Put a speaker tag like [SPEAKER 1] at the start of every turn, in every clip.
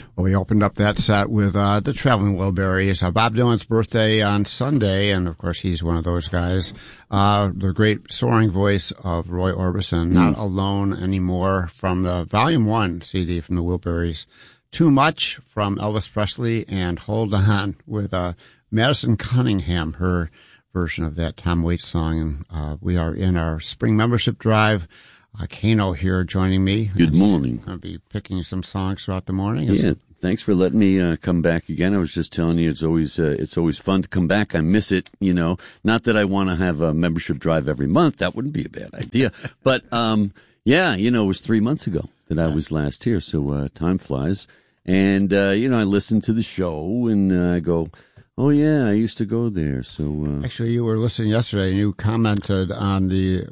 [SPEAKER 1] Well, we opened up that set with the Traveling Wilburys. Bob Dylan's birthday on Sunday, and of course he's one of those guys. The great soaring voice of Roy Orbison, Not Alone Anymore, from the Volume 1 CD from the Wilburys. Too Much from Elvis Presley, and Hold On with Madison Cunningham, her version of that Tom Waits song. We are in our spring membership drive. Kano here joining me.
[SPEAKER 2] Good morning.
[SPEAKER 1] I'll be picking some songs throughout the morning.
[SPEAKER 2] Yeah, thanks for letting me come back again. I was just telling you, it's always fun to come back. I miss it, Not that I want to have a membership drive every month. That wouldn't be a bad idea. But, it was 3 months ago that I was last here, so time flies. And, I listen to the show and I go, oh, yeah, I used to go there. So
[SPEAKER 1] actually, you were listening yesterday and you commented on the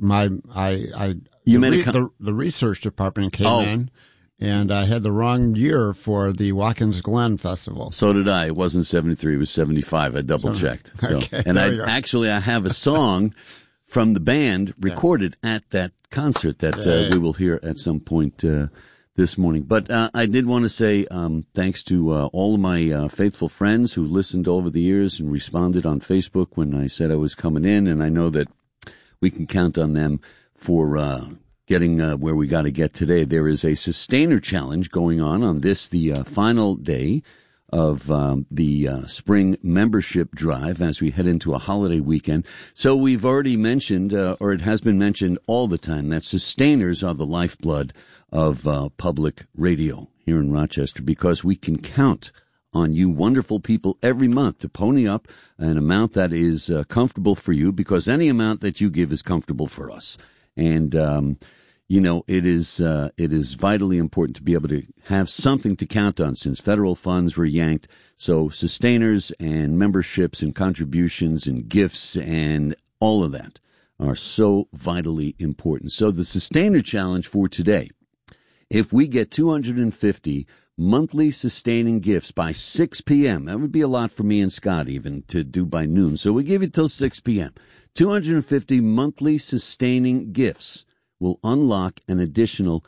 [SPEAKER 1] research department came in, and I had the wrong year for the Watkins Glen Festival.
[SPEAKER 2] So did I. It wasn't 73; it was 75. I double checked. So,
[SPEAKER 1] okay,
[SPEAKER 2] and I have a song from the band recorded at that concert that we will hear at some point this morning. But I did want to say thanks to all of my faithful friends who listened over the years and responded on Facebook when I said I was coming in, and I know that we can count on them for getting where we got to get today. There is a Sustainer Challenge going on this, the final day of the spring membership drive as we head into a holiday weekend. So we've already mentioned, or it has been mentioned all the time, that Sustainers are the lifeblood of public radio here in Rochester, because we can count on you wonderful people every month to pony up an amount that is comfortable for you, because any amount that you give is comfortable for us. And, it is vitally important to be able to have something to count on since federal funds were yanked. So sustainers and memberships and contributions and gifts and all of that are so vitally important. So the Sustainer Challenge for today, if we get 250 monthly sustaining gifts by 6 p.m., that would be a lot for me and Scott even to do by noon. So we give it till 6 p.m. 250 monthly sustaining gifts will unlock an additional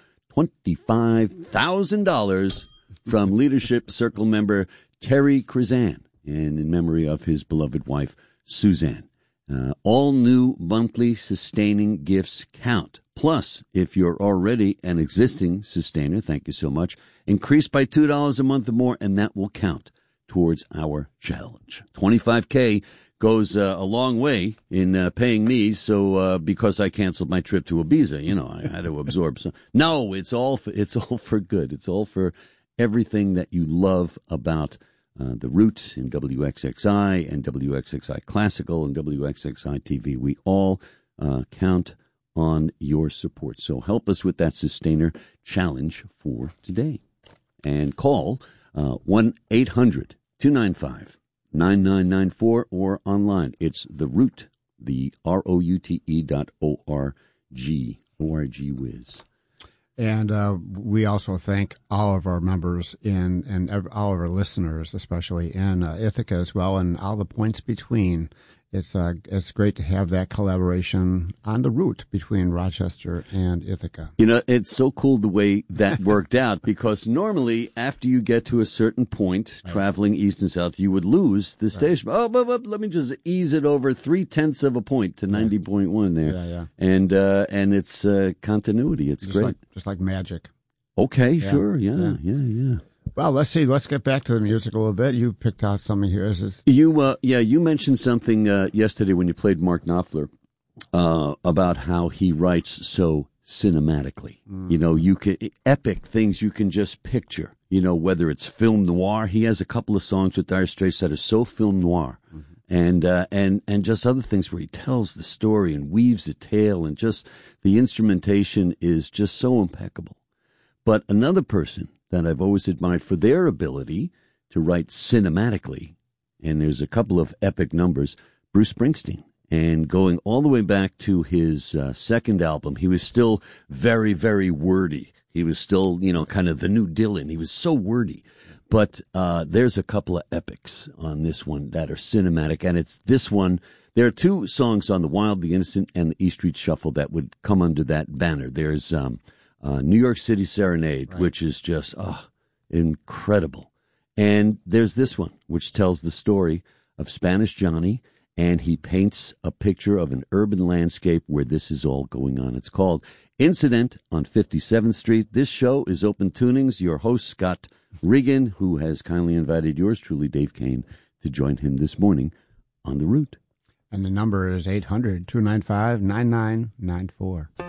[SPEAKER 2] $25,000 from Leadership Circle member Terry Krizan, and in memory of his beloved wife, Suzanne. All new monthly sustaining gifts count. Plus, if you're already an existing sustainer, thank you so much, increase by $2 a month or more, and that will count towards our challenge. $25K goes a long way in paying me, so because I canceled my trip to Ibiza, I had to absorb some. No, it's all for good. It's all for everything that you love about The Root and WXXI and WXXI Classical and WXXI TV. We all count on your support. So help us with that Sustainer Challenge for today. And call 1-800-295-9994 or online. It's The Root, the ROUTE.org, O-R-G whiz.
[SPEAKER 1] And we also thank all of our members and all of our listeners, especially in Ithaca as well, and all the points between. It's great to have that collaboration on the route between Rochester and Ithaca.
[SPEAKER 2] It's so cool the way that worked out, because normally after you get to a certain point, traveling east and south, you would lose the station. Oh, but let me just ease it over 0.3 of a point to 90.1 there.
[SPEAKER 1] Yeah.
[SPEAKER 2] And it's continuity. It's
[SPEAKER 1] just
[SPEAKER 2] great.
[SPEAKER 1] Just like magic.
[SPEAKER 2] Okay, sure. Yeah.
[SPEAKER 1] Well, let's see. Let's get back to the music a little bit. You picked out something here.
[SPEAKER 2] You mentioned something yesterday when you played Mark Knopfler about how he writes so cinematically. You can epic things you can just picture. Whether it's film noir. He has a couple of songs with Dire Straits that are so film noir, and just other things where he tells the story and weaves a tale, and just the instrumentation is just so impeccable. But another person that I've always admired for their ability to write cinematically, and there's a couple of epic numbers, Bruce Springsteen. And going all the way back to his second album, he was still very, very wordy. He was still, kind of the new Dylan. He was so wordy. But there's a couple of epics on this one that are cinematic, and it's this one. There are two songs on The Wild, The Innocent, and the E Street Shuffle that would come under that banner. There's New York City Serenade, which is just, incredible. And there's this one, which tells the story of Spanish Johnny, and he paints a picture of an urban landscape where this is all going on. It's called Incident on 57th Street. This show is Open Tunings. Your host, Scott Regan, who has kindly invited yours truly, Dave Kane, to join him this morning on The Root.
[SPEAKER 1] And the number is 800-295-9994.